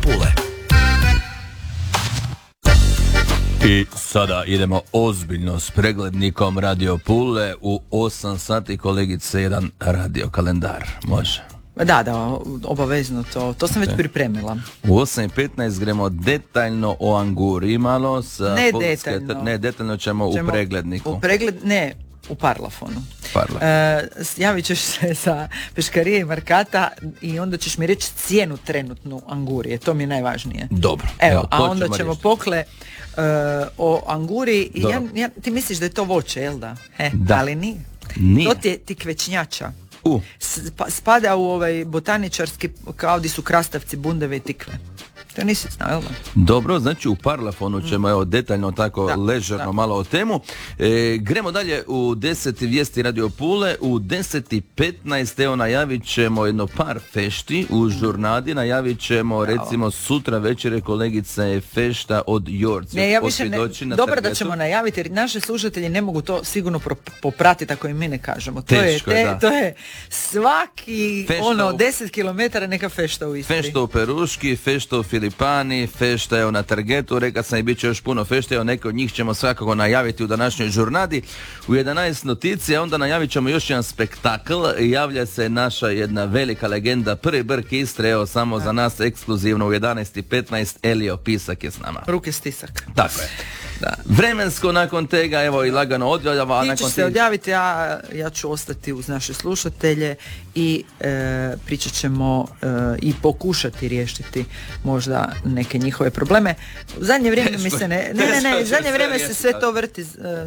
Pule. I sada idemo ozbiljno s preglednikom Radio Pule u 8 sati, kolegice, jedan radio kalendar. Može? Da, obavezno to sam već pripremila. U 8:15 gremo detaljno o Anguri malo. Ne detaljno ćemo u pregledniku. U Parlafonu. Javit ćeš se za peškarije i markata i onda ćeš mi reći cijenu trenutnu Angurije. To mi je najvažnije. Dobro. Evo, a onda ćemo pokle o Anguri. I ti misliš da je to voće, jel da? Da. Ali nije. To ti kvečnjača. Spada u ovaj botaničarski, kao di su krastavci, bundeve i tikve. To nisi znao, jel da? Dobro, znači u Parlafonu ćemo detaljno tako ležerno malo o temu. Gremo dalje u 10 vijesti Radio Pule. U 10:15 evo najavit ćemo jedno par fešti u žurnadi. Najavit ćemo recimo sutra večere kolegice fešta od Jorci. Dobro da ćemo najaviti jer naši slušatelji ne mogu to sigurno popratiti ako im mi ne kažemo. Teško, to je svaki fešta 10 km neka fešta u Istri. Fešta u Peruški, fešta u Filipani, fešta je na Targetu, rekao sam i bit će još puno fešta, evo neke od njih ćemo svakako najaviti u današnjoj žurnadi. U 11 noticija, onda najavit ćemo još jedan spektakl, javlja se naša jedna velika legenda, prvi brk Istre, evo samo za nas ekskluzivno u 11:15, Elio Pisak je s nama. Ruke stisak. Tako je. Da. Vremensko nakon tega, evo i lagano odjava. Ti ćeš se odjaviti, ja ću ostati uz naše slušatelje i pričat ćemo i pokušati riješiti možda neke njihove probleme. U zadnje vrijeme mi se zadnje vrijeme se sve to vrti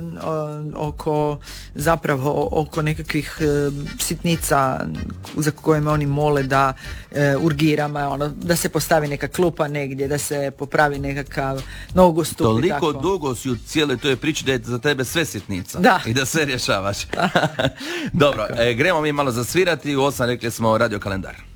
oko nekakvih sitnica za koje me oni mole da urgirama, da se postavi neka klupa negdje, da se popravi nekakav nogostup. Toliko dugo si u cijeloj toj priči da je za tebe sve sitnica. I da sve rješavaš. Dobro, gremo mi malo zasvirati. U 8 rekli smo radio kalendar.